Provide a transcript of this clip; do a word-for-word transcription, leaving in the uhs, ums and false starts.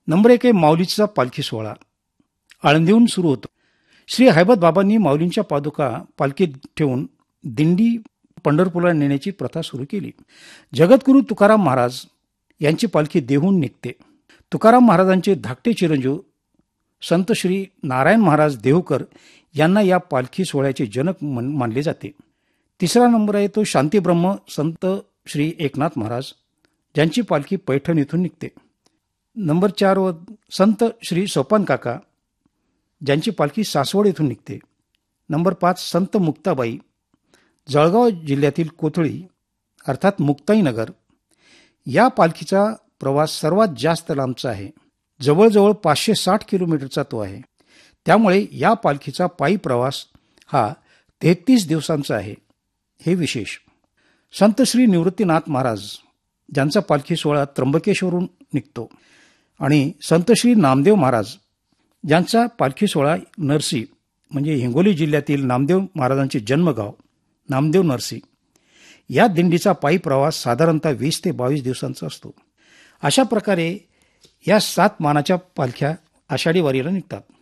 Number एक आहे माऊलीचा पालखी सोहळा. आळंदीहून सुरू होतो. श्री हैबत बाबांनी माऊलींच्या पादुका पालखीत ठेवून दिंडी पंढरपूरला नेण्याची प्रथा सुरू केली. जगद्गुरू तुकाराम महाराज यांची पालखी देहून निघते. तुकाराम महाराजांचे धाकटे चिरंजीव संत श्री नारायण महाराज देहूकर यांना या पालखी सोहळ्याचे जनक मानले जाते. तिसरा नंबर आहे तो शांतीब्रह्म संत श्री एकनाथ महाराज ज्यांची पालखी पैठण येथून निघते. नंबर चार व संत श्री सोपान काका ज्यांची पालखी सासवड येथून निघते. नंबर पाच संत मुक्ताबाई जळगाव जिल्ह्यातील कोथळी अर्थात मुक्ताईनगर. या पालखीचा प्रवास सर्वात जास्त लांबचा आहे. जवळजवळ पाचशे साठ किलोमीटरचा तो आहे. त्यामुळे या पालखीचा पायी प्रवास हा तेहतीस दिवसांचा आहे. हे विशेष. संत श्री निवृत्तीनाथ महाराज ज्यांचा पालखी सोहळा त्र्यंबकेश्वरून निघतो आणि संत श्री नामदेव महाराज ज्यांचा पालखी सोहळा नरसी म्हणजे हिंगोली जिल्ह्यातील नामदेव महाराजांचे जन्मगाव नामदेव नरसी या दिंडीचा पायी प्रवास साधारणतः वीस ते बावीस दिवसांचा असतो. अशा प्रकारे या सात मानाच्या पालख्या आषाढी वारीला निघतात.